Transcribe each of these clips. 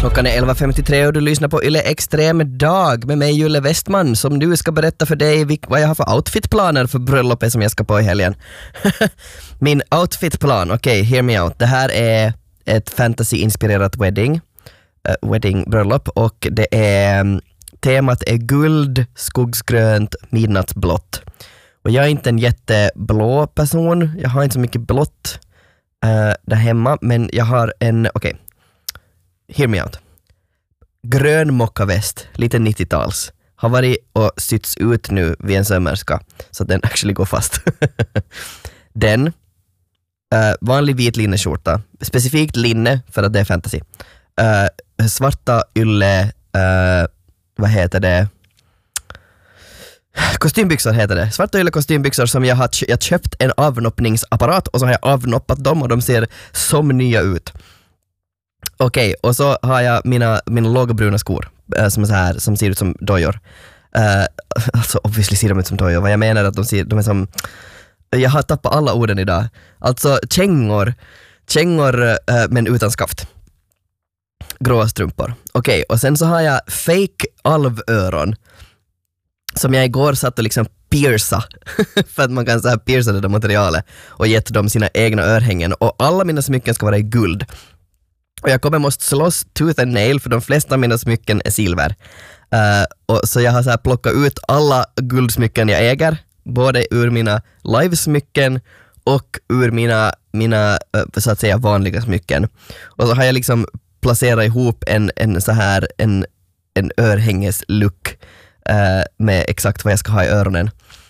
Klockan är 11.53 och du lyssnar på Yle Extrem dag med mig Julle Westman som nu ska berätta för dig vad jag har för outfitplaner för bröllopet som jag ska på i helgen. Min outfitplan, okej, hear me out. Det här är ett fantasy-inspirerat wedding-bröllop och det är temat är guld, skogsgrönt, midnattsblått. Och jag är inte en jätteblå person, jag har inte så mycket blått där hemma, men jag har en, okej. Hear me out. Grön mockaväst, lite 90-tals. Har varit och sytts ut nu vid en sömmerska så att den actually går fast. Den, vanlig vit linneskjorta, specifikt linne för att det är fantasy. Svarta ylle, vad heter det? Kostymbyxor heter det. Svarta ylle kostymbyxor som jag köpt en avnoppningsapparat och så har jag avnoppat dem och de ser som nya ut. Okej, och så har jag mina låga bruna skor som är så här, som ser ut som dojor. Alltså obviously ser de ut som dojor. Vad jag menar är att de är som, jag har tappat alla orden idag. Alltså kängor men utan skaft. Gråa strumpor. Okej, och sen så har jag fake alvöron som jag igår satt och liksom pierca för att man kan så här pierca det där materialet och gett dem sina egna örhängen och alla mina smycken ska vara i guld. Och jag kommer måste slåss tooth and nail för de flesta av mina smycken är silver. Och så jag har så här plockat ut alla guldsmycken jag äger, både ur mina livesmycken och ur mina så att säga vanliga smycken. Och så har jag liksom placerat ihop en så här en örhängeslook med exakt vad jag ska ha i öronen.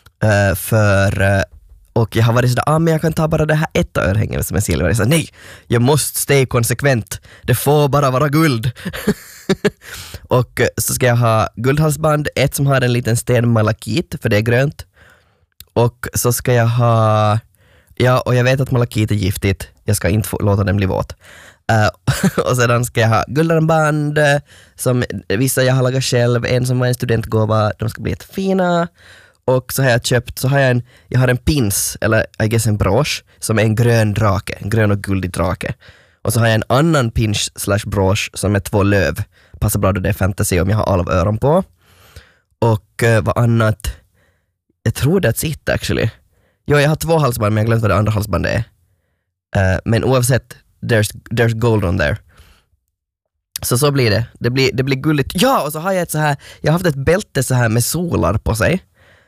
Och jag har varit sådär, men jag kan ta bara det här ett örhängen som är silver. Jag sa, nej, jag måste stay konsekvent. Det får bara vara guld. Och så ska jag ha guldhalsband, ett som har en liten sten malakit, för det är grönt. Och så ska jag ha, ja, och jag vet att malakit är giftigt. Jag ska inte låta den bli våt. Och sedan ska jag ha guldarmband som vissa jag har lagat själv, en som var en studentgåva, de ska bli jättefina. Och så har jag köpt, jag har en pins, eller I guess en brosch, som är en grön drake, en grön och guldig drake. Och så har jag en annan pins / brosch som är 2 löv. Passar bra då det är fantasy om jag har alvöron på. Och vad annat, jag tror that's it actually. Jo, jag har 2 halsband men jag glömde vad det andra halsbandet är. Men oavsett, there's gold on there. Så blir det. Det blir gulligt. Ja, och så har jag ett så här, jag har haft ett bälte så här med solar på sig.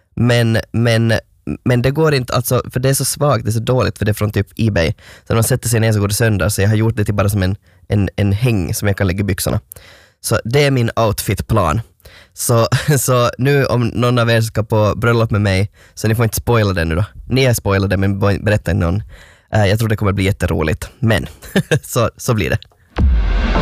Men det går inte, alltså, för det är så svagt, det är så dåligt för det är från typ eBay. Så när man sätter sig ner så går det sönder, så jag har gjort det till bara som en häng som jag kan lägga i byxorna. Så det är min outfitplan. Så nu om någon av er ska på bröllop med mig, så ni får inte spoila det nu då. Ni har spoilat det men berätta inte någon. Jag tror det kommer bli jätteroligt, men så blir det.